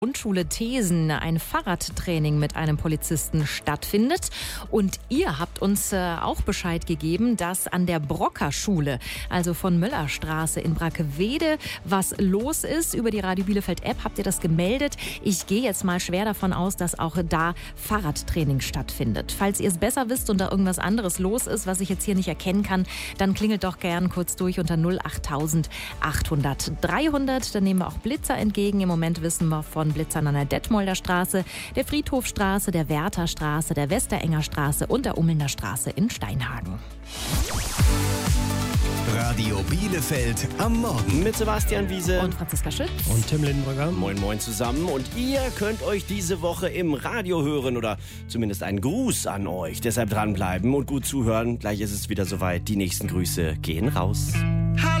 Grundschule Thesen ein Fahrradtraining mit einem Polizisten stattfindet. Und ihr habt uns auch Bescheid gegeben, dass an der Brocker-Schule, also von Möllerstraße in Brackwede, was los ist. Über die Radio Bielefeld App habt ihr das gemeldet. Ich gehe jetzt mal schwer davon aus, dass auch da Fahrradtraining stattfindet. Falls ihr es besser wisst und da irgendwas anderes los ist, was ich jetzt hier nicht erkennen kann, dann klingelt doch gern kurz durch unter 08000 800 300. Dann nehmen wir auch Blitzer entgegen. Im Moment wissen wir von Blitzern an der Detmolder Straße, der Friedhofstraße, der Wertherstraße, der Westerenger Straße und der Ummelnder Straße in Steinhagen. Radio Bielefeld am Morgen. Mit Sebastian Wiese Und Franziska Schütz. Und Tim Lindenbrücker. Moin Moin zusammen. Und ihr könnt euch diese Woche im Radio hören oder zumindest einen Gruß an euch. Deshalb dranbleiben und gut zuhören. Gleich ist es wieder soweit. Die nächsten Grüße gehen raus.